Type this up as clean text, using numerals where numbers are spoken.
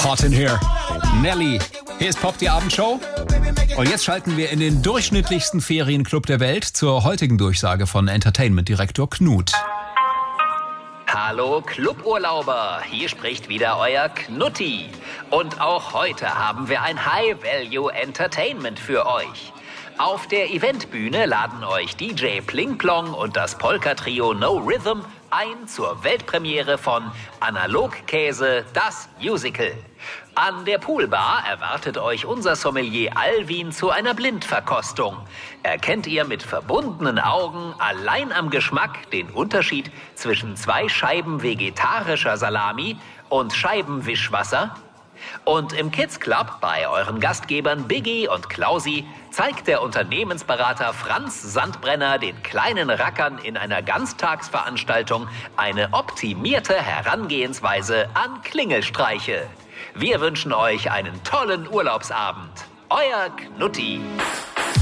Hot in here. Nelly. Hier ist Pop, die Abendshow. Und jetzt schalten wir in den durchschnittlichsten Ferienclub der Welt zur heutigen Durchsage von Entertainment-Direktor Knut. Hallo Cluburlauber, hier spricht wieder euer Knutti. Und auch heute haben wir ein High-Value-Entertainment für euch. Auf der Eventbühne laden euch DJ Pling Plong und das Polka-Trio No Rhythm ein zur Weltpremiere von Analogkäse, das Musical. An der Poolbar erwartet euch unser Sommelier Alvin zu einer Blindverkostung. Erkennt ihr mit verbundenen Augen allein am Geschmack den Unterschied zwischen 2 Scheiben vegetarischer Salami und Scheiben Wischwasser? Und im Kids Club bei euren Gastgebern Biggie und Klausi zeigt der Unternehmensberater Franz Sandbrenner den kleinen Rackern in einer Ganztagsveranstaltung eine optimierte Herangehensweise an Klingelstreiche. Wir wünschen euch einen tollen Urlaubsabend. Euer Knutti.